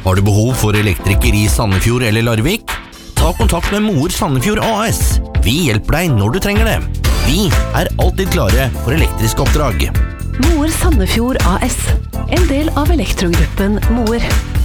Har du behov for elektriker i Sandefjord eller Larvik? Ta kontakt med Moer Sandefjord AS. Vi hjelper deg når du trenger det. Vi er alltid klare for elektriske oppdrag. Moer Sandefjord AS, en del av Elektrogruppen Moer.